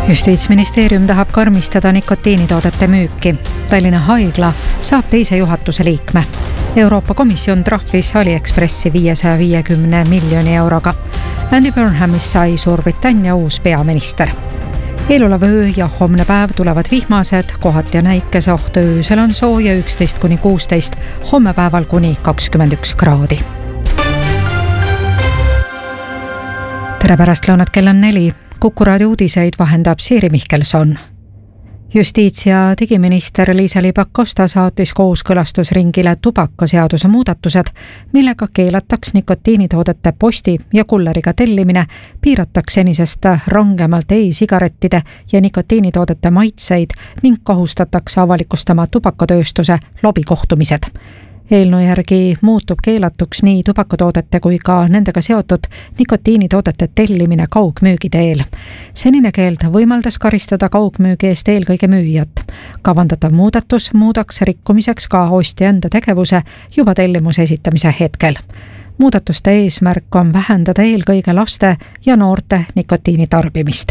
Justiitsministeerium tahab karmistada nikotiinitoodete müüki. Tallinna Haigla saab teise juhatuse liikme. Euroopa Komisjon trahvis AliExpressi 550 miljoni euroga. Andy Burnhamist sai Suurbritannia uus peaminister. Eelolev öö ja homne päev tulevad vihmased, kohati on äikeseoht, öösel on sooja 11–16, homme päeval kuni 21 kraadi. Tere pärastlõunat, kell on 4. Kuku raadio uudiseid vahendab Siiri Mihkelson. Justiits- ja digiminister Liisa-Ly Pakosta saatis kooskõlastusringile tubakaseaduse muudatused, millega keelataks nikotiinitoodete posti- ja kulleriga tellimine, piirataks senisest rangemalt e-sigarettide ja nikotiinitoodete maitseid ning kohustatakse avalikustama tubakatööstuse lobikohtumised. Eelnõu järgi muutub keelatuks nii tubakatoodete kui ka nendega seotud nikotiinitoodete tellimine kaugmüügi teel. Senine keeld võimaldas karistada kaugmüügi eest eelkõige müüjat. Kavandatav muudatus muudaks rikkumiseks ka ostja enda tegevuse juba tellimuse esitamise hetkel. Muudatuste eesmärk on vähendada eelkõige laste ja noorte nikotiinitarbimist.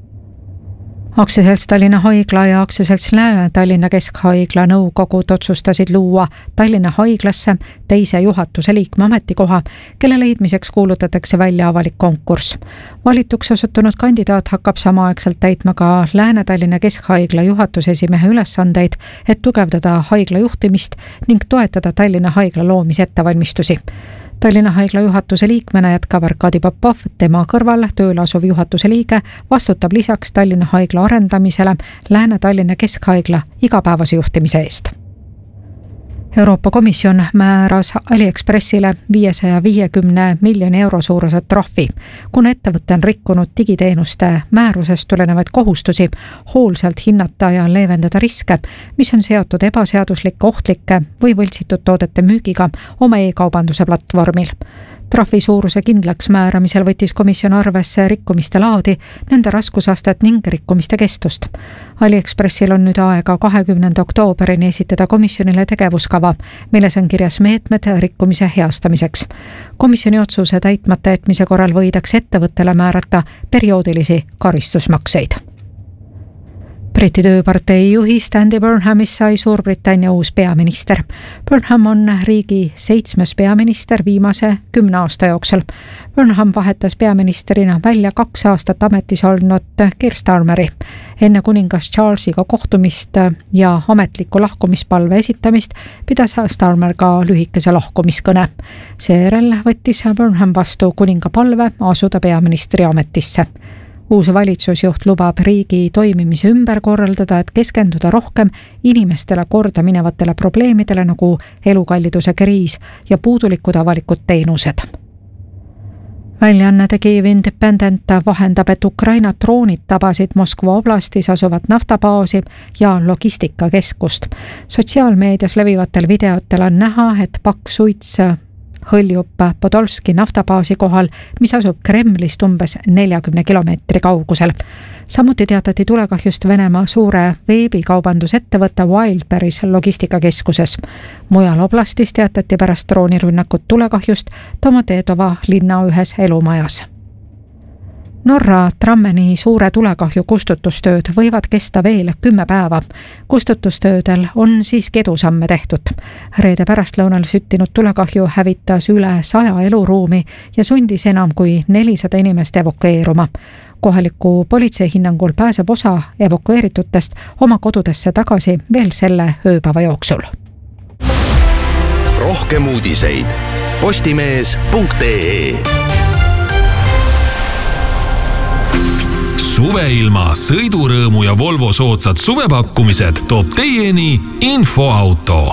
Aktsiaselts Tallinna Haigla ja Aktsiaselts Lääne-Tallinna Keskhaigla nõukogud otsustasid luua Tallinna Haiglasse teise juhatuse liikme ametikoha, kelle leidmiseks kuulutatakse välja avalik konkurss. Valituks osutunud kandidaat hakkab samaaegselt täitma ka Lääne-Tallinna Keskhaigla juhatuse esimehe ülesandeid, et tugevdada haigla juhtimist ning toetada Tallinna Haigla loomise ettevalmistusi. Tallinna Haigla juhatuse liikmena jätkab Arkadi Popov, tema kõrval tööle asuv juhatuse liige vastutab lisaks Tallinna Haigla arendamisele Lääne-Tallinna Keskhaigla igapäevase juhtimise eest. Euroopa Komisjon määras AliExpressile 550 miljoni euro suuruse trahvi, kuna ettevõte on rikkunud digiteenuste määrusest tulenevaid kohustusi hoolsalt hinnata ja leevendada riske, mis on seotud ebaseaduslike, ohtlike või võltsitud toodete müügiga oma e-kaubanduse platvormil. Trahvi suuruse kindlaks määramisel võttis komisjon arvesse rikkumiste laadi, nende raskusastet ning rikkumiste kestust. AliExpressil on nüüd aega 20. oktooberini esitada komisjonile tegevuskava, milles on kirjas meetmed rikkumise heastamiseks. Komisjoni otsuse täitmata jätmise korral võidakse ettevõttele määrata perioodilisi karistusmakseid. Briti tööpartei juhist Andy Burnhamist sai Suurbritannia uus peaminister. Burnham on riigi 7. peaminister viimase 10 aasta jooksul. Burnham vahetas peaministrina välja 2 aastat ametis olnud Keir Starmeri. Enne kuningas Charlesiga kohtumist ja ametliku lahkumispalve esitamist pidas Starmer ka lühikese lahkumiskõne. Seejärel võttis Burnham vastu kuninga palve asuda peaministri ametisse. Uus valitsusjuht lubab riigi toimimise ümber korraldada, et keskenduda rohkem inimestele korda minevatele probleemidele nagu elukalliduse kriis ja puudulikud avalikud teenused. Väljaanne The Kyiv Independent vahendab, et Ukraina droonid tabasid Moskva oblastis asuvat naftabaasi ja logistikakeskust. Sotsiaalmeedias levivatel videotel on näha, et pakk suits hõljub Podolski naftabaasi kohal, mis asub Kremlist umbes 40 kilomeetri kaugusel. Samuti teatati tulekahjust Venemaa suure veebikaubandusettevõtte Wildberries logistikakeskuses. Mujal oblastis teatati pärast droonirünnakut tulekahjust Domodedova linna ühes elumajas. Norra Trammeni suure tulekahju kustutustööd võivad kesta veel 10 päeva. Kustutustöödel on siiski edusamme tehtud. Reede pärastlõunal süttinud tulekahju hävitas üle 100 eluruumi ja sundis enam kui 400 inimest evakueeruma. Kohaliku politsei hinnangul pääseb osa evakueeritutest oma kodudesse tagasi veel selle ööpäeva jooksul. Rohkem uudiseid postimees.ee. Suveilma, sõidurõõmu ja Volvo soodsad suvepakkumised toob teieni Infoauto.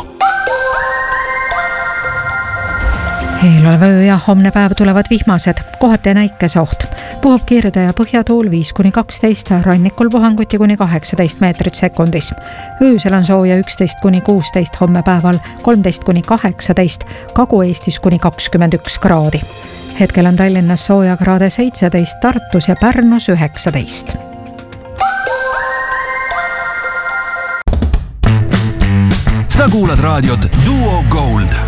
Eelolev öö ja homne päev tulevad vihmased, kohati on äikeseoht. Puhub kirde ja põhjatuul 5–12, rannikul puhanguti kuni 18 meetrit sekundis. Öösel on sooja 11–16, homme päeval 13–18, Kagu-Eestis kuni 21 kraadi. Hetkel on Tallinnas soojakraade 17, Tartus ja Pärnus 19. Sa kuulad raadiot Duo Gold.